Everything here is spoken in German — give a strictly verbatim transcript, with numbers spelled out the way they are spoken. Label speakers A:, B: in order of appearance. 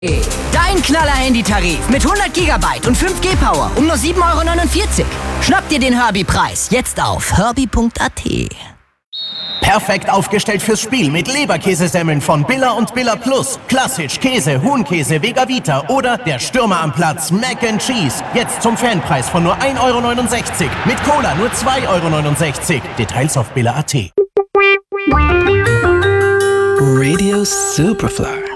A: Dein Knaller-Handytarif mit hundert Gigabyte und fünf G Power um nur sieben Euro neunundvierzig. Schnapp dir den Herbie-Preis jetzt auf herbie punkt a t.
B: Perfekt aufgestellt fürs Spiel mit Leberkäsesemmeln von Billa und Billa Plus. Klassisch, Käse, Huhnkäse, Vega Vita oder der Stürmer am Platz Mac and Cheese. Jetzt zum Fanpreis von nur ein Euro neunundsechzig. Mit Cola nur zwei Euro neunundsechzig. Details auf billa punkt a t.
C: Radio Superfly.